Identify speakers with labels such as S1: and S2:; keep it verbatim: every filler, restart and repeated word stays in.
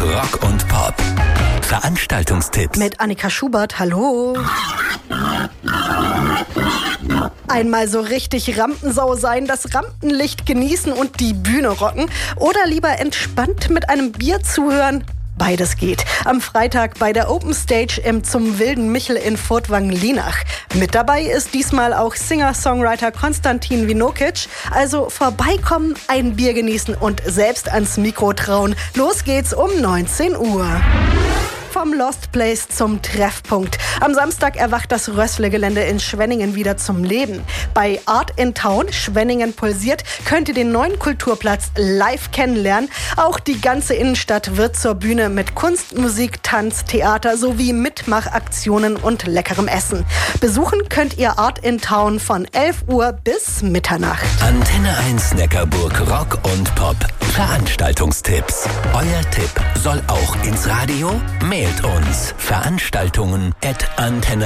S1: Rock und Pop. Veranstaltungstipps
S2: mit Annika Schubert. Hallo. Einmal so richtig Rampensau sein, das Rampenlicht genießen und die Bühne rocken oder lieber entspannt mit einem Bier zuhören? Beides geht. Am Freitag bei der Open Stage im Zum Wilden Michel in Furtwangen-Lienach. Mit dabei ist diesmal auch Singer-Songwriter Konstantin Winokic. Also vorbeikommen, ein Bier genießen und selbst ans Mikro trauen. Los geht's um neunzehn Uhr. Vom Lost Place zum Treffpunkt. Am Samstag erwacht das Rössle-Gelände in Schwenningen wieder zum Leben. Bei Art in Town, Schwenningen pulsiert, könnt ihr den neuen Kulturplatz live kennenlernen. Auch die ganze Innenstadt wird zur Bühne mit Kunst, Musik, Tanz, Theater sowie Mitmachaktionen und leckerem Essen. Besuchen könnt ihr Art in Town von elf Uhr bis Mitternacht.
S1: Antenne eins Neckarburg Rock und Pop. Veranstaltungstipps. Euer Tipp soll auch ins Radio? Mailt uns Veranstaltungen at antenne